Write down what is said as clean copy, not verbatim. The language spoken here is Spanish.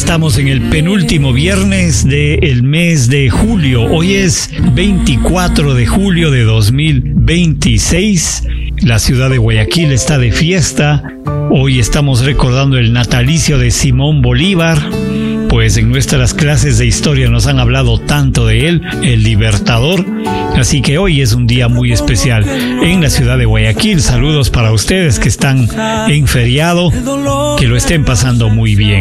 estamos en el penúltimo viernes del mes de julio. Hoy es 24 de julio de 2026. La ciudad de Guayaquil está de fiesta. Hoy estamos recordando el natalicio de Simón Bolívar. Pues en nuestras clases de historia nos han hablado tanto de él, el libertador. Así que hoy es un día muy especial en la ciudad de Guayaquil. Saludos para ustedes que están en feriado, que lo estén pasando muy bien.